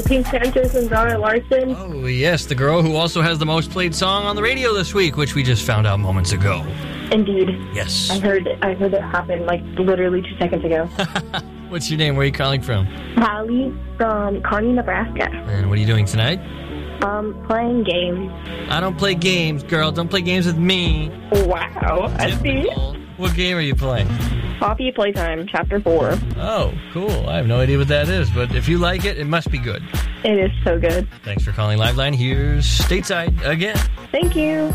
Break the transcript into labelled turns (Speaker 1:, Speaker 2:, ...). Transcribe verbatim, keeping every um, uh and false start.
Speaker 1: Pink Panthers and Zara Larson.
Speaker 2: Oh, yes, the girl who also has the most played song on the radio this week, which we just found out moments ago.
Speaker 1: Indeed.
Speaker 2: Yes.
Speaker 1: I heard it, I heard it happen, like, literally two seconds ago.
Speaker 2: What's your name? Where are you calling from?
Speaker 1: Hallie from Kearney, Nebraska.
Speaker 2: And what are you doing tonight?
Speaker 1: Um, playing games.
Speaker 2: I don't play games, girl. Don't play games with me.
Speaker 1: Wow, I see.
Speaker 2: What game are you playing?
Speaker 1: Poppy Playtime, Chapter four.
Speaker 2: Oh, cool. I have no idea what that is, but if you like it, it must be good.
Speaker 1: It is so good.
Speaker 2: Thanks for calling Liveline. Here's Stateside again.
Speaker 1: Thank you.